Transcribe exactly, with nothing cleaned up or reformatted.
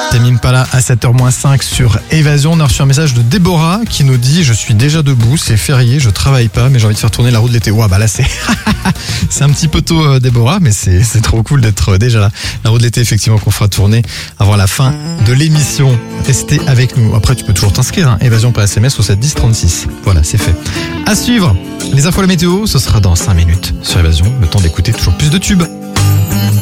Tame Impala à sept heures moins cinq sur Évasion. On a reçu un message de Déborah qui nous dit « Je suis déjà debout, c'est férié, je travaille pas, mais j'ai envie de faire tourner la roue de l'été. » Ouah, bah là c'est c'est un petit peu tôt euh, Déborah, mais c'est c'est trop cool d'être euh, déjà là. La roue de l'été effectivement qu'on fera tourner avant la fin de l'émission. Restez avec nous. Après tu peux toujours t'inscrire, hein. Évasion par S M S au sept dix trente-six. Voilà, c'est fait. À suivre, les infos, la météo, ce sera dans cinq minutes sur Évasion. Le temps d'écouter toujours plus de tubes.